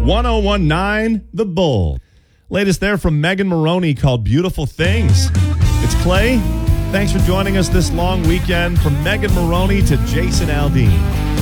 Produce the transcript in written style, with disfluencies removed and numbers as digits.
1019 The Bull. Latest there from Megan Maroney called Beautiful Things. It's Clay. Thanks for joining us this long weekend. From Megan Maroney to Jason Aldean.